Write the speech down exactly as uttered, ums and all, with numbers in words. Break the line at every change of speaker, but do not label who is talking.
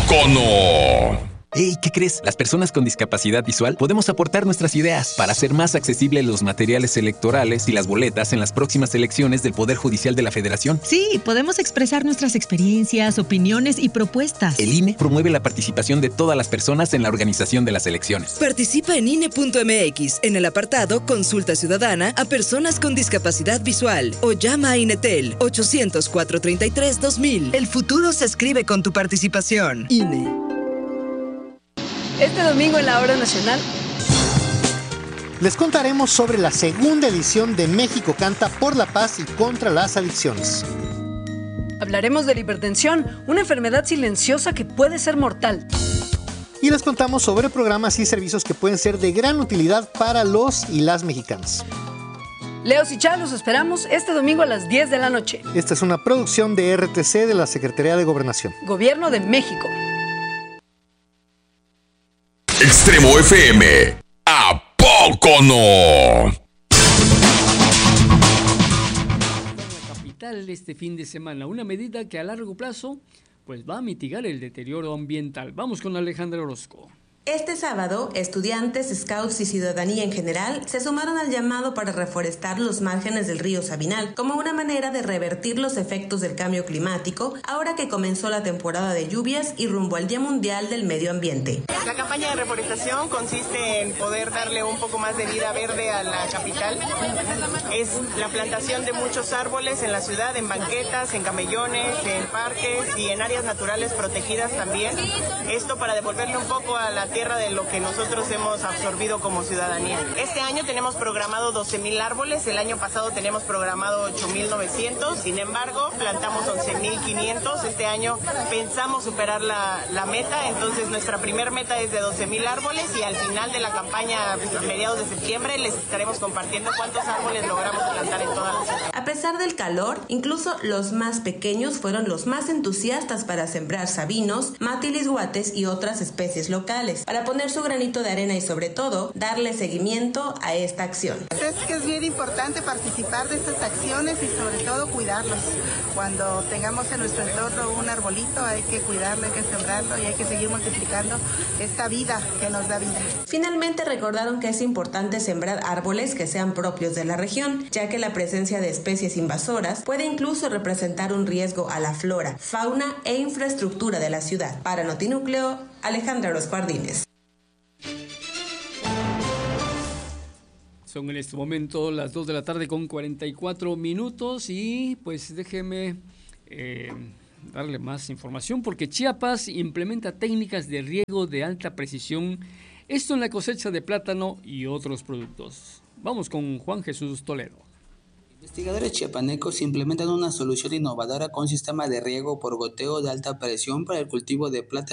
poco no?
Hey, ¿qué crees? Las personas con discapacidad visual podemos aportar nuestras ideas para hacer más accesibles los materiales electorales y las boletas en las próximas elecciones del Poder Judicial de la Federación.
Sí, podemos expresar nuestras experiencias, opiniones y propuestas.
El I N E promueve la participación de todas las personas en la organización de las elecciones.
Participa en I N E punto M X en el apartado Consulta Ciudadana a personas con discapacidad visual o llama a INETEL ochocientos, cuatrocientos treinta y tres, dos mil. El futuro se escribe con tu participación. I N E.
Este domingo en la Hora Nacional
les contaremos sobre la segunda edición de México Canta por la Paz y contra las adicciones.
Hablaremos de la hipertensión, una enfermedad silenciosa que puede ser mortal.
Y les contamos sobre programas y servicios que pueden ser de gran utilidad para los y las mexicanos.
Leos y Chá, los esperamos este domingo a las diez de la noche.
Esta es una producción de R T C de la Secretaría de Gobernación.
Gobierno de México.
Extremo F M, ¿a poco no?
La capital este fin de semana, una medida que a largo plazo pues va a mitigar el deterioro ambiental. Vamos con Alejandra Orozco.
Este sábado, estudiantes, scouts y ciudadanía en general se sumaron al llamado para reforestar los márgenes del río Sabinal como una manera de revertir los efectos del cambio climático ahora que comenzó la temporada de lluvias y rumbo al Día Mundial del Medio Ambiente.
La campaña de reforestación consiste en poder darle un poco más de vida verde a la capital. Es la plantación de muchos árboles en la ciudad, en banquetas, en camellones, en parques y en áreas naturales protegidas también. Esto para devolverle un poco a la tierra de lo que nosotros hemos absorbido como ciudadanía. Este año tenemos programado doce mil árboles, el año pasado tenemos programado ocho mil novecientos, sin embargo plantamos once mil quinientos, este año pensamos superar la, la meta, entonces nuestra primer meta es de doce mil árboles y al final de la campaña, a mediados de septiembre, les estaremos compartiendo cuántos árboles logramos plantar en toda la ciudad.
A pesar del calor, incluso los más pequeños fueron los más entusiastas para sembrar sabinos, matilisguates y otras especies locales, para poner su granito de arena y sobre todo darle seguimiento a esta acción.
Es que es bien importante participar de estas acciones y sobre todo cuidarlos. Cuando tengamos en nuestro entorno un arbolito hay que cuidarlo, hay que sembrarlo y hay que seguir multiplicando esta vida que nos da vida.
Finalmente recordaron que es importante sembrar árboles que sean propios de la región, ya que la presencia de especies invasoras puede incluso representar un riesgo a la flora, fauna e infraestructura de la ciudad. Para Notinúcleo, Alejandra Orozco Ardínez.
Son en este momento las dos de la tarde con cuarenta y cuatro minutos y pues déjeme eh, darle más información porque Chiapas implementa técnicas de riego de alta precisión, esto en la cosecha de plátano y otros productos. Vamos con Juan Jesús Toledo.
Investigadores chiapanecos implementan una solución innovadora con un sistema de riego por goteo de alta presión para el cultivo de plátano